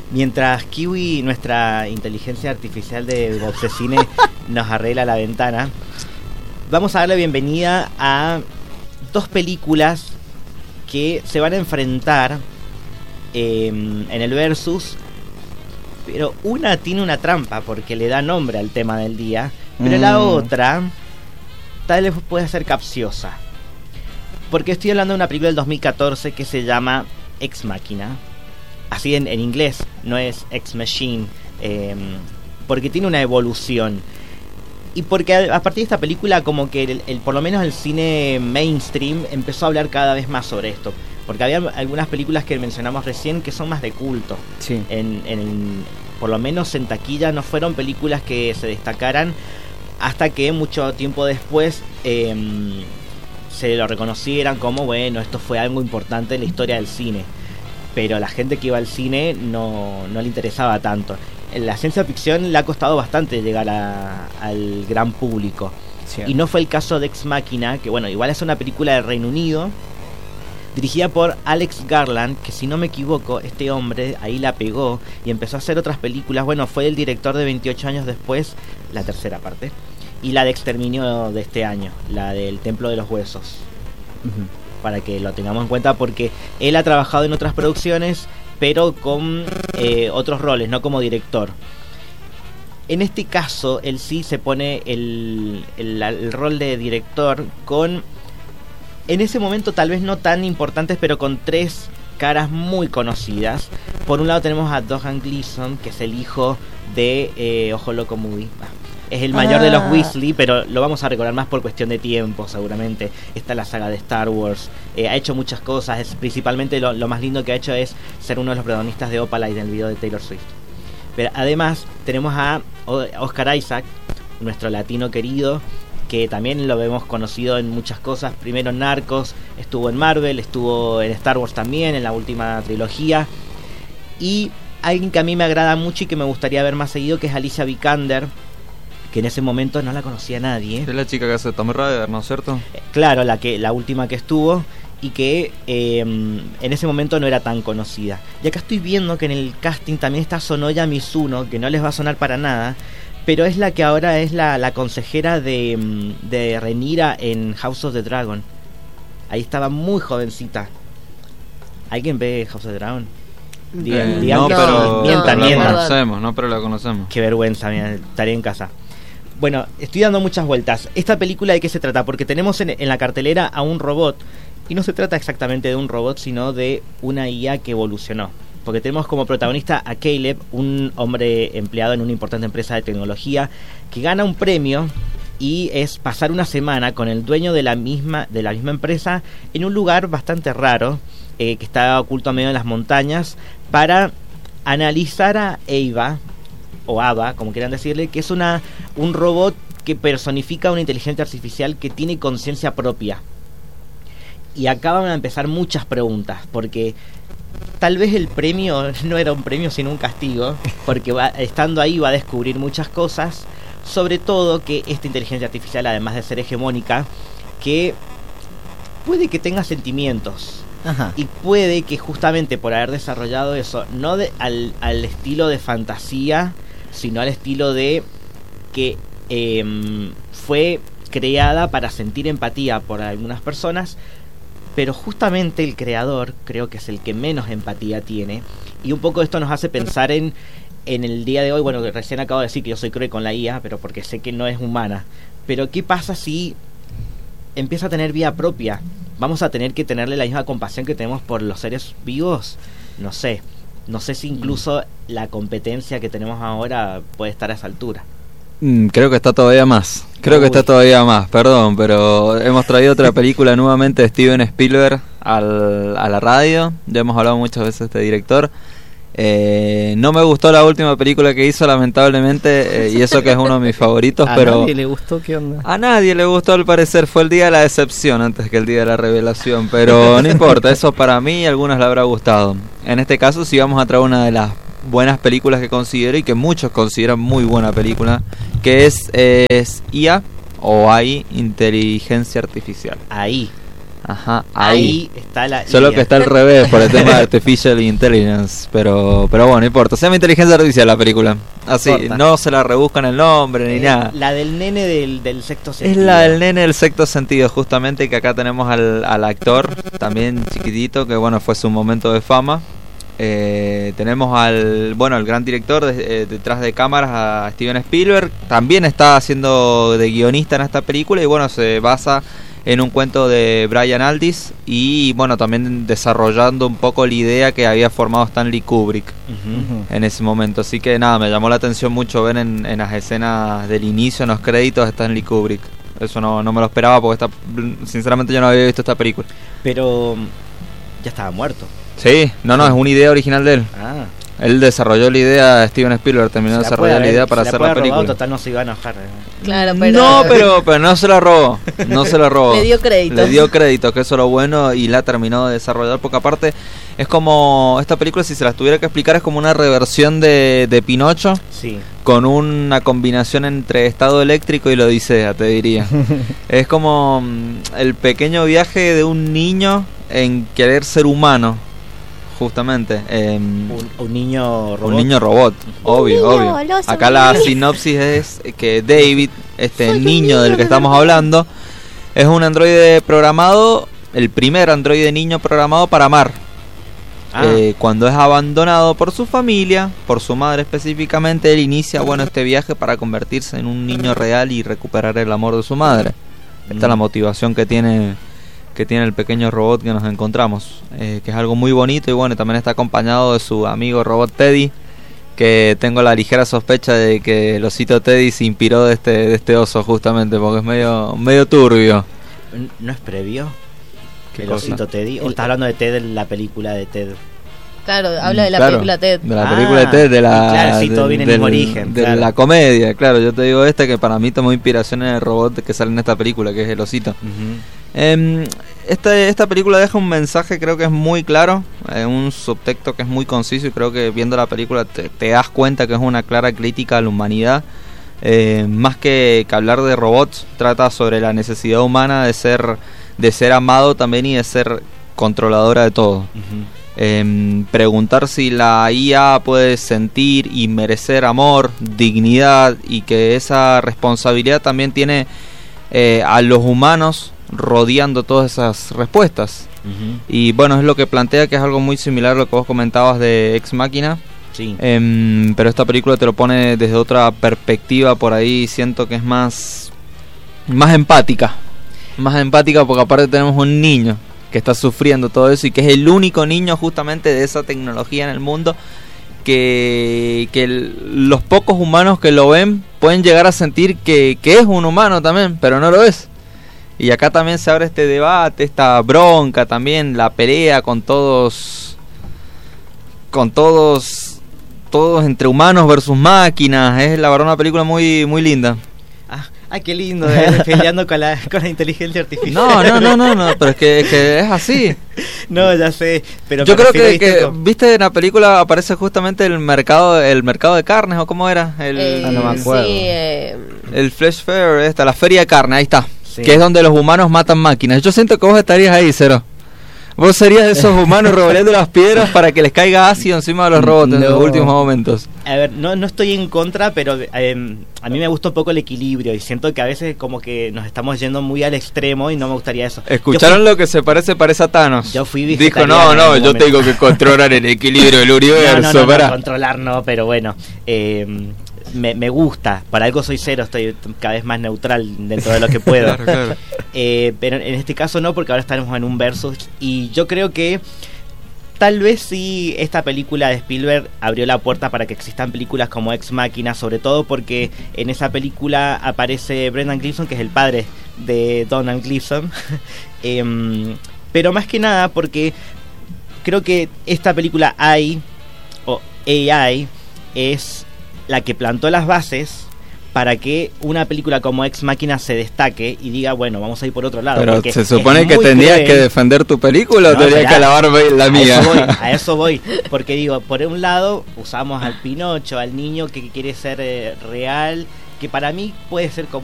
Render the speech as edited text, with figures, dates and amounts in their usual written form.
Mientras Kiwi, nuestra inteligencia artificial de Bobsecine, nos arregla la ventana, vamos a darle bienvenida a dos películas que se van a enfrentar en el versus, pero una tiene una trampa porque le da nombre al tema del día, pero la otra tal vez puede ser capciosa, porque estoy hablando de una película del 2014 que se llama Ex Machina. Así en inglés, no es Ex Machine, porque tiene una evolución. Y porque a partir de esta película, como que por lo menos el cine mainstream empezó a hablar cada vez más sobre esto. Porque había algunas películas que mencionamos recién que son más de culto. Sí. Por lo menos en taquilla no fueron películas que se destacaran hasta que mucho tiempo después se lo reconocieran como, bueno, esto fue algo importante en la historia del cine. Pero a la gente que iba al cine no le interesaba tanto. La ciencia ficción le ha costado bastante llegar al gran público. Sí. Y no fue el caso de Ex Machina, que bueno, igual es una película del Reino Unido, dirigida por Alex Garland, que si no me equivoco, este hombre ahí la pegó y empezó a hacer otras películas. Bueno, fue el director de 28 años después, la tercera parte, y la de Exterminio de este año, la del Templo de los Huesos. Para que lo tengamos en cuenta, porque él ha trabajado en otras producciones, pero con otros roles, no como director. En este caso, él sí se pone el rol de director con, en ese momento tal vez no tan importantes, pero con tres caras muy conocidas. Por un lado tenemos a Domhnall Gleeson, que es el hijo de Ojo Loco Movie. Es el mayor de los Weasley, pero lo vamos a recordar más por cuestión de tiempo, seguramente. Está la saga de Star Wars. Ha hecho muchas cosas. Principalmente lo más lindo que ha hecho es ser uno de los protagonistas de Opalite en el video de Taylor Swift. Pero además tenemos a Oscar Isaac, nuestro latino querido, que también lo hemos conocido en muchas cosas. Primero en Narcos, estuvo en Marvel, estuvo en Star Wars también, en la última trilogía. Y alguien que a mí me agrada mucho y que me gustaría ver más seguido, que es Alicia Vikander, que en ese momento no la conocía nadie. Es la chica que hace Tomb Raider, ¿no es cierto? Claro, la última que estuvo, y que en ese momento no era tan conocida. Y acá estoy viendo que en el casting también está Sonoya Mizuno, que no les va a sonar para nada, pero es la que ahora es la consejera de Rhaenyra en House of the Dragon. Ahí estaba muy jovencita. ¿Alguien ve House of the Dragon? No, pero la conocemos. Qué vergüenza, mira, estaría en casa. Bueno, estoy dando muchas vueltas. ¿Esta película de qué se trata? Porque tenemos en la cartelera a un robot, y no se trata exactamente de un robot, sino de una IA que evolucionó. Porque tenemos como protagonista a Caleb, un hombre empleado en una importante empresa de tecnología, que gana un premio y es pasar una semana con el dueño de la misma empresa en un lugar bastante raro, que está oculto a medio de las montañas, para analizar a Ava, o Ava, como quieran decirle, que es un robot que personifica una inteligencia artificial que tiene conciencia propia. Y acá van a empezar muchas preguntas, porque tal vez el premio no era un premio sino un castigo, porque estando ahí va a descubrir muchas cosas, sobre todo que esta inteligencia artificial, además de ser hegemónica, que puede que tenga sentimientos. Ajá. Y puede que justamente por haber desarrollado eso, no al estilo de fantasía, sino al estilo de que fue creada para sentir empatía por algunas personas, pero justamente el creador creo que es el que menos empatía tiene. Y un poco esto nos hace pensar en el día de hoy. Bueno, recién acabo de decir que yo soy cruel con la IA, pero porque sé que no es humana. Pero ¿qué pasa si empieza a tener vida propia? ¿Vamos a tener que tenerle la misma compasión que tenemos por los seres vivos? No sé si incluso la competencia que tenemos ahora puede estar a esa altura. Creo que está todavía más. Perdón, pero hemos traído otra película nuevamente de Steven Spielberg a la radio. Ya hemos hablado muchas veces de este director. No me gustó la última película que hizo, lamentablemente, y eso que es uno de mis favoritos. Pero ¿a nadie le gustó? ¿Qué onda? A nadie le gustó, al parecer. Fue el día de la decepción antes que el día de la revelación, pero no importa, eso para mí a algunos le habrá gustado. En este caso sí vamos a traer una de las buenas películas que considero y que muchos consideran muy buena película, que es IA o AI, Inteligencia Artificial. Ahí Ajá, ahí está la solo idea. que está al revés por el tema de Artificial Intelligence, pero bueno, no importa. Se llama Inteligencia Artificial la película. Así, no se la rebuscan el nombre ni nada. La del nene del sexto sentido. Es la del nene del sexto sentido, justamente, que acá tenemos al actor, también chiquitito, que bueno, fue su momento de fama. Tenemos al gran director detrás de cámaras, a Steven Spielberg. También está haciendo de guionista en esta película y bueno, se basa en un cuento de Brian Aldiss y bueno, también desarrollando un poco la idea que había formado Stanley Kubrick en ese momento. Así que nada, me llamó la atención mucho ver en las escenas del inicio, en los créditos, a Stanley Kubrick. Eso no me lo esperaba porque sinceramente yo no había visto esta película. Pero ya estaba muerto. Sí, no, es una idea original de él. Él desarrolló la idea, Steven Spielberg terminó de desarrollar la idea para hacer la película. Total, no se iba a enojar. Claro, pero... No, pero no se la robó. No se la robó. Le dio crédito. Le dio crédito, que eso es lo bueno, y la terminó de desarrollar. Porque aparte, es como... Esta película, si se las tuviera que explicar, es como una reversión de Pinocho. Sí. Con una combinación entre Estado Eléctrico y la Odisea, te diría. Es como el pequeño viaje de un niño en querer ser humano. Justamente un niño robot. Un niño robot, obvio. Acá la sinopsis es que David, niño del que estamos hablando, es un androide programado, el primer androide niño programado para amar. Cuando es abandonado por su familia, por su madre específicamente, él inicia este viaje para convertirse en un niño real y recuperar el amor de su madre. Esta es la motivación que tiene el pequeño robot que nos encontramos, que es algo muy bonito. Y bueno, también está acompañado de su amigo robot Teddy, que tengo la ligera sospecha de que el osito Teddy se inspiró de este oso, justamente porque es medio turbio. ¿No es previo? ¿Qué el cosa? Osito Teddy. ¿O estás hablando de Ted, la película de Ted? Claro, habla de la película Ted. De la película de Ted, de la... Claro, sí, todo viene en el origen. De la comedia, claro. Yo te digo que para mí tomó inspiración en el robot que sale en esta película, que es el osito. Esta película deja un mensaje, creo que es muy claro, un subtexto que es muy conciso, y creo que viendo la película te das cuenta que es una clara crítica a la humanidad. Más que hablar de robots, trata sobre la necesidad humana de ser amado también y de ser controladora de todo. Preguntar si la IA puede sentir y merecer amor, dignidad, y que esa responsabilidad también tiene a los humanos rodeando todas esas respuestas. Y bueno, es lo que plantea, que es algo muy similar a lo que vos comentabas de Ex Machina. Sí. Pero esta película te lo pone desde otra perspectiva. Por ahí siento que es más empática porque aparte tenemos un niño que está sufriendo todo eso y que es el único niño justamente de esa tecnología en el mundo que los pocos humanos que lo ven pueden llegar a sentir que es un humano también, pero no lo es. Y acá también se abre este debate, esta bronca también, la pelea con todos entre humanos versus máquinas. Es la verdad una película muy muy linda. Ay, qué lindo, peleando con la inteligencia artificial. No, pero es que es así. No, ya sé, pero yo creo que viste, en la película aparece justamente el mercado de carnes, o cómo era, no me acuerdo. Sí, el Flesh Fair, la feria de carne, ahí está. Sí. Que es donde los humanos matan máquinas. Yo siento que vos estarías ahí, Cero. Vos serías de esos humanos revolviendo las piedras para que les caiga ácido encima de los robots en los últimos momentos. A ver, no estoy en contra, pero a mí me gusta un poco el equilibrio y siento que a veces como que nos estamos yendo muy al extremo y no me gustaría eso. ¿Escucharon lo que se parece a Thanos? Yo fui dijo, no, yo tengo que controlar el equilibrio del universo. No, controlar no, pero bueno, me gusta, para algo soy Cero, estoy cada vez más neutral dentro de lo que puedo. Claro. Pero en este caso no, porque ahora estamos en un versus y yo creo que tal vez sí esta película de Spielberg abrió la puerta para que existan películas como Ex Machina, sobre todo porque en esa película aparece Brendan Gleeson, que es el padre de Donald Gleeson. Pero más que nada porque creo que esta película AI es la que plantó las bases para que una película como Ex Machina se destaque y diga, bueno, vamos a ir por otro lado. Pero se supone que tendrías que defender tu película, o tendrías que alabar la mía. A eso voy, porque digo, por un lado usamos al Pinocho, al niño que quiere ser real, que para mí puede ser como